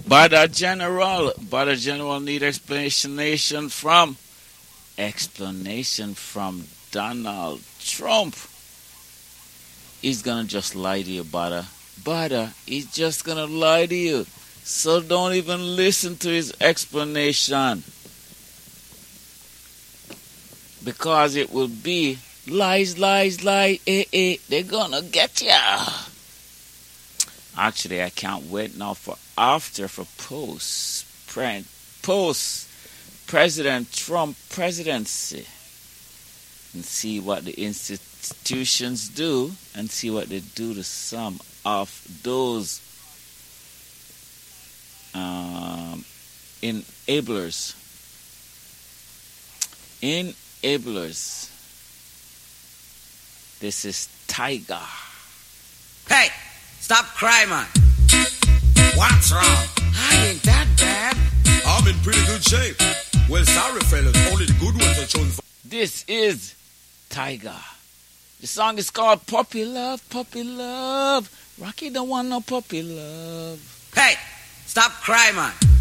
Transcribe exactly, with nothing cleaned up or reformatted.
But a general, but a general need explanation from explanation from Donald Trump. He's gonna just lie to you, butter. Butter, he's just gonna lie to you. So don't even listen to his explanation. Because it will be lies, lies, lies, eh, eh. They're gonna get ya. Actually, I can't wait now for after for post pre, post President Trump presidency and see what the institutions do and see what they do to some of those um, enablers. Enablers. This is Tiger. Hey, stop crying, man. What's wrong? I ain't that bad. I'm in pretty good shape. Well, sorry, fellas. Only the good ones are chosen for. This is Tiger. The song is called Puppy Love, Puppy Love. Rocky don't want no puppy love. Hey, stop crying, man.